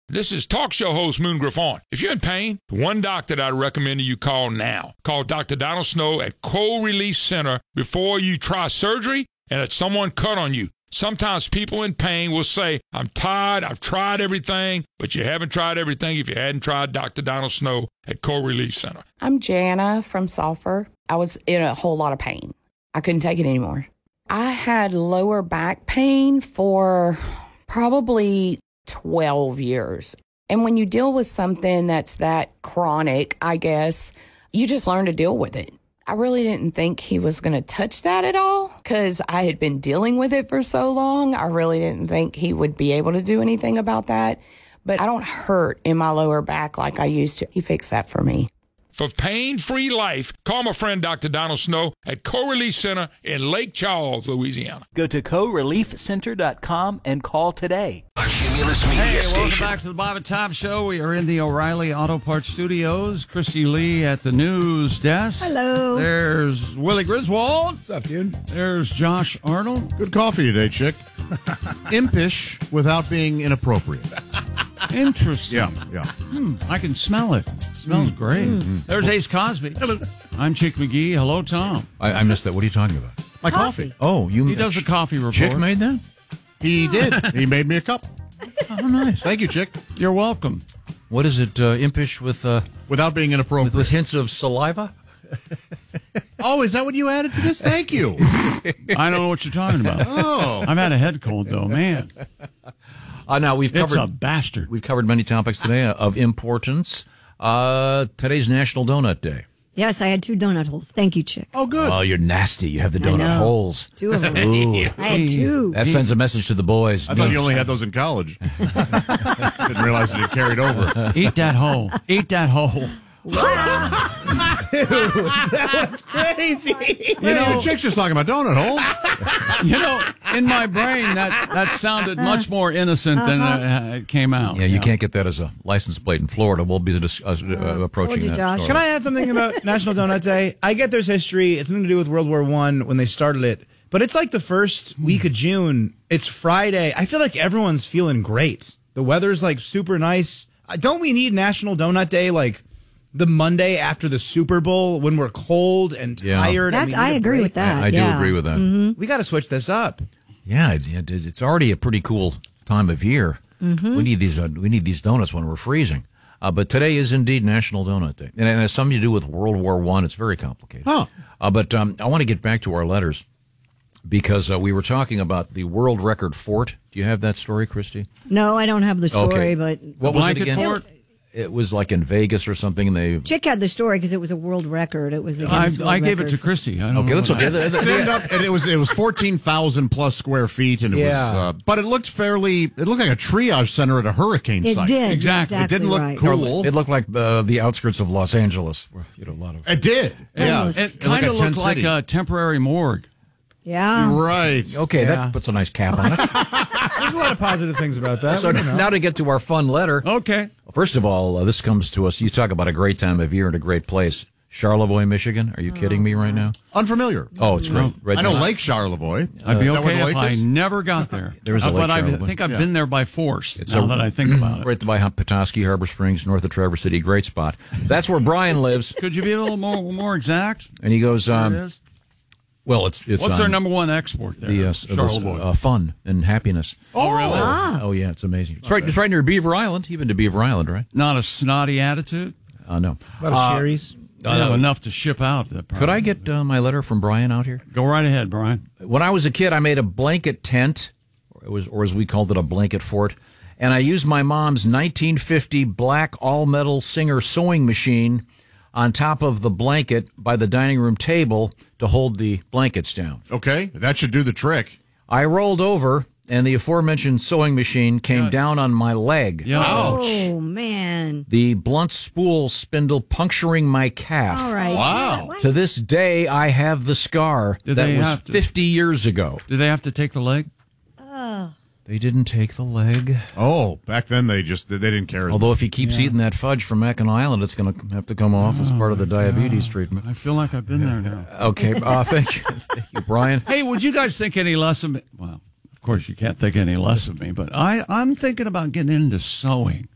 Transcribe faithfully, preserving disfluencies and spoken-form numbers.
This is talk show host Moon Griffon. If you're in pain, the one doctor that I recommend you call now. Call Doctor Donald Snow at Cold Relief Center before you try surgery and if someone cut on you. Sometimes people in pain will say, I'm tired, I've tried everything, but you haven't tried everything if you hadn't tried Doctor Donald Snow at Cold Relief Center. I'm Jana from Sulphur. I was in a whole lot of pain. I couldn't take it anymore. I had lower back pain for probably twelve years. And when you deal with something that's that chronic, I guess, you just learn to deal with it. I really didn't think he was going to touch that at all because I had been dealing with it for so long. I really didn't think he would be able to do anything about that. But I don't hurt in my lower back like I used to. He fixed that for me. For pain-free life, call my friend Doctor Donald Snow at Co-Relief Center in Lake Charles, Louisiana. Go to co relief center dot com and call today. A Cumulus Media Hey, Station. welcome back to the Bob and Tom Show. We are in the O'Reilly Auto Parts Studios. Christy Lee at the news desk. Hello. There's Willie Griswold. What's up, dude? There's Josh Arnold. Good coffee today, chick. Impish without being inappropriate. Interesting. Yeah, yeah. Hmm, I can smell it. Smells Mm. great. Mm. There's Ace Cosby. Hello. I'm Chick McGee. Hello, Tom. I, I missed that. What are you talking about? My coffee. Oh, you. He does a coffee report. Chick made that? He did. He made me a cup. Oh, nice. Thank you, chick. You're welcome. What is it? Uh, impish with uh, Without being inappropriate. with, with hints of saliva? Oh, is that what you added to this? Thank you. I don't know what you're talking about. Oh. I've had a head cold, though, man. Uh, now we've It's covered. a bastard. We've covered many topics today of importance. Uh, today's National Donut Day. Yes, I had two donut holes. Thank you, Chick. Oh, good. Oh, you're nasty. You have the I donut know. holes. Two of them. Ooh. I had two. That sends a message to the boys. I thought you only had those in college. Didn't realize that it carried over. Eat that hole. Eat that hole. Crazy. You know, the chick's just talking about donut holes. You know, in my brain, that, that sounded much more innocent than uh, it came out. Yeah, you can't get that as a license plate in Florida. We'll be dis- uh, uh, approaching Told you, that. Josh. shortly. Can I add something about National Donut Day? I get there's history. It's something to do with World War One when they started it. But it's like the first week of June. It's Friday. I feel like everyone's feeling great. The weather's like super nice. Uh, Don't we need National Donut Day like the Monday after the Super Bowl when we're cold and Yeah. tired? That's, and we I need a agree break? with that. I, I do yeah. agree with that. Mm-hmm. We got to switch this up. Yeah, it, it, it's already a pretty cool time of year. Mm-hmm. We need these. Uh, we need these donuts when we're freezing. Uh, but today is indeed National Donut Day, and it has something to do with World War One. It's very complicated. Huh. Uh, but um, I want to get back to our letters because uh, we were talking about the world record fort. Do you have that story, Christy? No, I don't have the story, Okay. but What was it Blanket again? fort? It was like in Vegas or something. And they Chick had the story because it was a world record. It was the I, Guinness World I gave it Record to for- Christy. I don't okay. know That's what okay. I- The- the- It ended up, and it was it was fourteen thousand plus square feet, and it Yeah. was, uh, but it looked fairly. It looked like a triage center at a hurricane It site. did. Exactly. It didn't look right. cool. It looked like uh, the outskirts of Los Angeles. Where, you know, a lot of. It did. Yeah, Almost. It looked kind like of a tent looked like city. a temporary morgue. Yeah. Right. Okay, Yeah. that puts a nice cap on it. There's a lot of positive things about that. So We don't know. now to get to our fun letter. Okay. First of all, uh, this comes to us. You talk about a great time of year and a great place. Charlevoix, Michigan. Are you kidding me right now? Unfamiliar. Oh, it's great. Right I know next- Lake Charlevoix. I'd be Is that where okay the if lake I is? never got there. There is a Uh, Lake but I Charlevoix. think I've Yeah. been there by force. It's now a- that I think about it. Right by Petoskey, Harbor Springs, north of Traverse City. Great spot. That's where Brian lives. Could you be a little more more exact? And he goes, There um, it is. well, it's it's What's um, our number one export there? the uh, s- Charlevoix. uh, fun and happiness. oh, really? Ah. Oh yeah, it's amazing. It's right. It's right near Beaver Island. You've been to Beaver Island, right? Not a snotty attitude. Uh, no. A lot of Uh, sherries. I have enough to ship out. That Could I get uh, my letter from Brian out here? Go right ahead, Brian. When I was a kid, I made a blanket tent, or, it was, or as we called it, a blanket fort, and I used my mom's nineteen fifty black all-metal Singer sewing machine on top of the blanket by the dining room table to hold the blankets down. Okay, that should do the trick. I rolled over, and the aforementioned sewing machine came Good. down on my leg. Yeah. Oh, man. The blunt spool spindle puncturing my calf. All right. Wow. To this day, I have the scar Did that they was have to- fifty years ago. Do they have to take the leg? They didn't take the leg. Oh, back then they just they didn't care. as Although if he keeps eating that fudge from Mackinac Island, it's going to have to come off as part of the diabetes treatment. I feel like I've been there now. Okay, uh, thank you, thank you, Brian. Hey, would you guys think any less of me? Well, of course you can't think any less of me, but I, I'm thinking about getting into sewing.